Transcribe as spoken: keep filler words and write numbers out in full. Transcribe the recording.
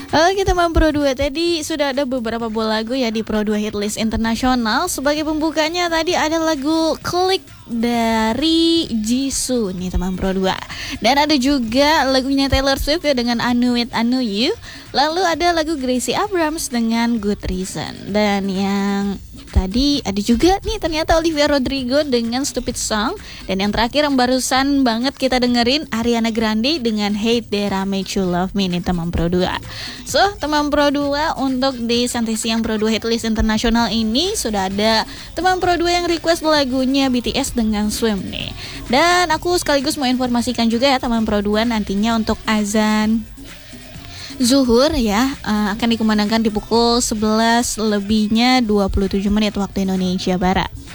Oke teman Pro dua, tadi sudah ada beberapa buah lagu ya di Pro dua Hitlist Internasional. Sebagai pembukanya tadi ada lagu Click dari Jisoo nih teman Pro dua. Dan ada juga lagunya Taylor Swift ya dengan I Knew It, I Knew You. Lalu ada lagu Gracie Abrams dengan Good Reason. Dan yang tadi ada juga nih ternyata Olivia Rodrigo dengan Stupid Song. Dan yang terakhir yang barusan banget kita dengerin Ariana Grande dengan Hate That I Made You Love Me nih teman Pro dua. So teman Pro dua, untuk di Santai Siang Pro dua Hitlist Internasional ini sudah ada teman Pro dua yang request lagunya B T S dengan Swim nih. Dan aku sekaligus mau informasikan juga ya teman Pro dua, nantinya untuk azan zuhur ya uh, akan dikumandangkan di pukul sebelas lebihnya dua puluh tujuh menit waktu Indonesia Barat.